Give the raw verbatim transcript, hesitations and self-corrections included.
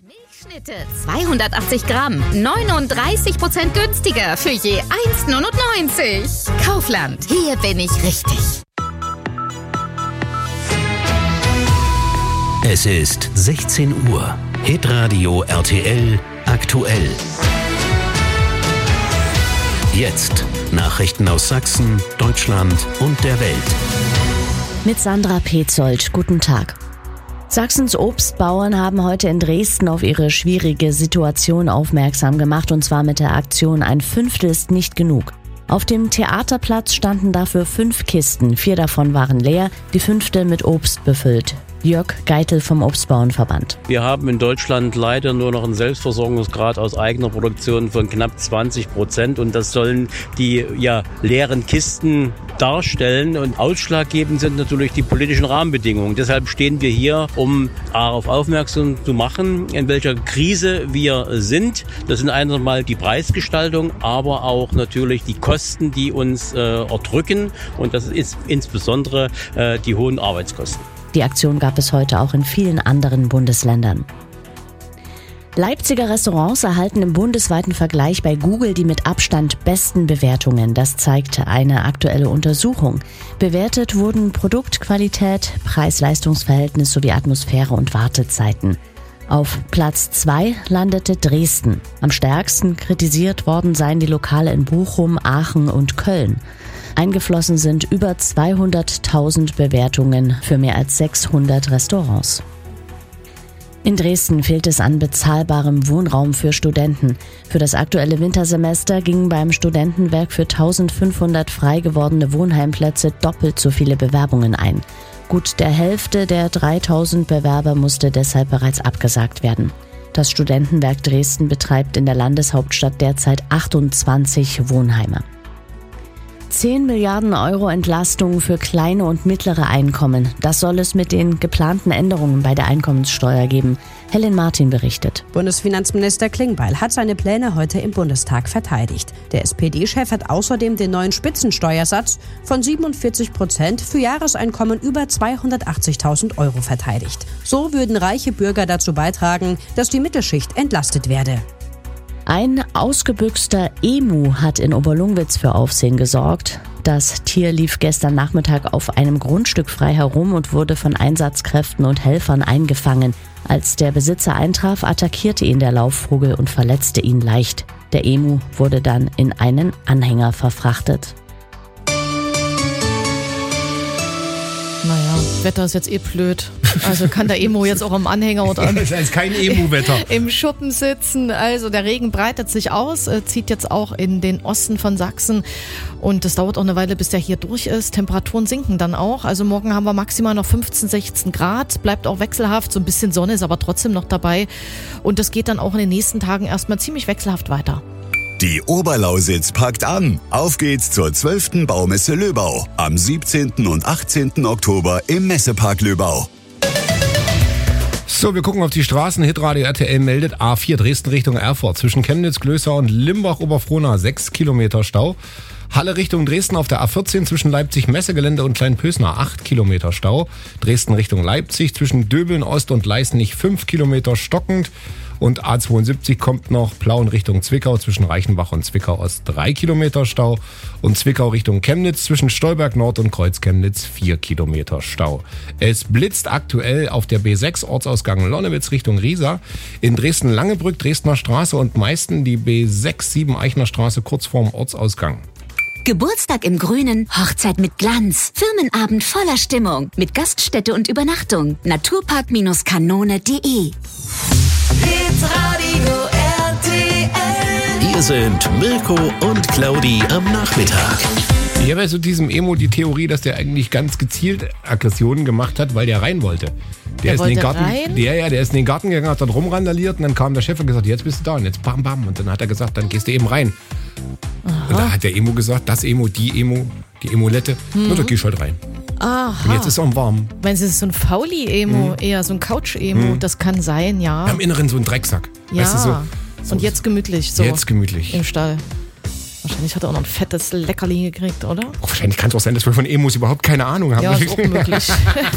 Milchschnitte zweihundertachtzig Gramm, neununddreißig Prozent günstiger für je eins Komma neunundneunzig. Kaufland, hier bin ich richtig. Es ist sechzehn Uhr. Hitradio R T L aktuell. Jetzt Nachrichten aus Sachsen, Deutschland und der Welt. Mit Sandra Petzold. Guten Tag. Sachsens Obstbauern haben heute in Dresden auf ihre schwierige Situation aufmerksam gemacht, und zwar mit der Aktion Ein Fünftel ist nicht genug. Auf dem Theaterplatz standen dafür fünf Kisten, vier davon waren leer, die fünfte mit Obst befüllt. Jörg Geitel vom Obstbauernverband. Wir haben in Deutschland leider nur noch einen Selbstversorgungsgrad aus eigener Produktion von knapp zwanzig Prozent, und das sollen die ja, leeren Kisten darstellen. Und ausschlaggebend sind natürlich die politischen Rahmenbedingungen. Deshalb stehen wir hier, um darauf aufmerksam zu machen, in welcher Krise wir sind. Das sind einmal die Preisgestaltung, aber auch natürlich die Kosten, die uns äh, erdrücken, und das ist insbesondere äh, die hohen Arbeitskosten. Die Aktion gab es heute auch in vielen anderen Bundesländern. Leipziger Restaurants erhalten im bundesweiten Vergleich bei Google die mit Abstand besten Bewertungen. Das zeigt eine aktuelle Untersuchung. Bewertet wurden Produktqualität, Preis-Leistungs-Verhältnis sowie Atmosphäre und Wartezeiten. Auf Platz zwei landete Dresden. Am stärksten kritisiert worden seien die Lokale in Bochum, Aachen und Köln. Eingeflossen sind über zweihunderttausend Bewertungen für mehr als sechshundert Restaurants. In Dresden fehlt es an bezahlbarem Wohnraum für Studenten. Für das aktuelle Wintersemester gingen beim Studentenwerk für eintausendfünfhundert frei gewordene Wohnheimplätze doppelt so viele Bewerbungen ein. Gut der Hälfte der dreitausend Bewerber musste deshalb bereits abgesagt werden. Das Studentenwerk Dresden betreibt in der Landeshauptstadt derzeit achtundzwanzig Wohnheime. zehn Milliarden Euro Entlastung für kleine und mittlere Einkommen. Das soll es mit den geplanten Änderungen bei der Einkommenssteuer geben. Helen Martin berichtet. Bundesfinanzminister Klingbeil hat seine Pläne heute im Bundestag verteidigt. Der S P D-Chef hat außerdem den neuen Spitzensteuersatz von siebenundvierzig Prozent für Jahreseinkommen über zweihundertachtzigtausend Euro verteidigt. So würden reiche Bürger dazu beitragen, dass die Mittelschicht entlastet werde. Ein ausgebüxter Emu hat in Oberlungwitz für Aufsehen gesorgt. Das Tier lief gestern Nachmittag auf einem Grundstück frei herum und wurde von Einsatzkräften und Helfern eingefangen. Als der Besitzer eintraf, attackierte ihn der Laufvogel und verletzte ihn leicht. Der Emu wurde dann in einen Anhänger verfrachtet. Naja, Wetter ist jetzt eh blöd. Also kann der Emo jetzt auch am Anhänger oder am, das ist kein Emo-Wetter. im Schuppen sitzen. Also der Regen breitet sich aus, äh, zieht jetzt auch in den Osten von Sachsen. Und es dauert auch eine Weile, bis der hier durch ist. Temperaturen sinken dann auch. Also morgen haben wir maximal noch fünfzehn, sechzehn Grad. Bleibt auch wechselhaft. So ein bisschen Sonne ist aber trotzdem noch dabei. Und das geht dann auch in den nächsten Tagen erstmal ziemlich wechselhaft weiter. Die Oberlausitz packt an. Auf geht's zur zwölften Baumesse Löbau. Am siebzehnten und achtzehnten Oktober im Messepark Löbau. So, wir gucken auf die Straßen. Hitradio R T L meldet A vier Dresden Richtung Erfurt. Zwischen Chemnitz, Glößau und Limbach-Oberfrohna sechs Kilometer Stau. Halle Richtung Dresden auf der A vierzehn zwischen Leipzig-Messegelände und Kleinpösner acht Kilometer Stau. Dresden Richtung Leipzig zwischen Döbeln Ost und Leißnich fünf Kilometer stockend. Und A zweiundsiebzig kommt noch Plauen Richtung Zwickau zwischen Reichenbach und Zwickau Ost drei Kilometer Stau. Und Zwickau Richtung Chemnitz zwischen Stolberg Nord und Kreuz-Chemnitz vier Kilometer Stau. Es blitzt aktuell auf der B sechs Ortsausgang Lonnewitz Richtung Riesa. In Dresden-Langebrück, Dresdner Straße und Meisten die B sechs sieben Eichner Straße kurz vorm Ortsausgang. Geburtstag im Grünen, Hochzeit mit Glanz, Firmenabend voller Stimmung, mit Gaststätte und Übernachtung. Naturpark-kanone punkt de. Hitradio R T L. Hier sind Mirko und Claudi am Nachmittag. Ich habe ja zu diesem Emo die Theorie, dass der eigentlich ganz gezielt Aggressionen gemacht hat, weil der rein wollte. Der, der ist wollte in den Garten, rein? Der, ja, der ist in den Garten gegangen, hat dort rumrandaliert und dann kam der Chef und gesagt, jetzt bist du da und jetzt bam, bam. Und dann hat er gesagt, dann gehst du eben rein. Aha. Und da hat der Emo gesagt, das Emo, die Emo, die Emolette, mhm. na, da gehst du halt rein. Aha. Und jetzt ist es auch warm. Wenn es ist so ein Fauli-Emo, mhm. eher so ein Couch-Emo, mhm. das kann sein, ja. Am Inneren so ein Drecksack. Ja, weißt du, so, so und jetzt gemütlich. So jetzt gemütlich. Im Stall. Wahrscheinlich hat er auch noch ein fettes Leckerli gekriegt, oder? Oh, wahrscheinlich kann es auch sein, dass wir von Emos überhaupt keine Ahnung haben. Ja, ist auch möglich.